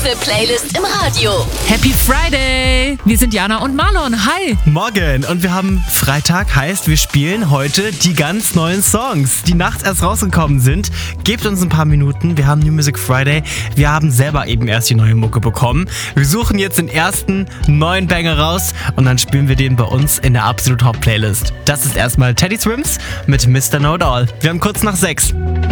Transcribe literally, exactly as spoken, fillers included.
beste Playlist im Radio. Happy Friday! Wir sind Jana und Marlon. Hi! Morgen und wir haben Freitag, heißt wir spielen heute die ganz neuen Songs, die nachts erst rausgekommen sind. Gebt uns ein paar Minuten, wir haben New Music Friday. Wir haben selber eben erst die neue Mucke bekommen. Wir suchen jetzt den ersten neuen Banger raus und dann spielen wir den bei uns in der Absolute Top Playlist. Das ist erstmal Teddy Swims mit Mister Know It All. Wir haben kurz nach sechs.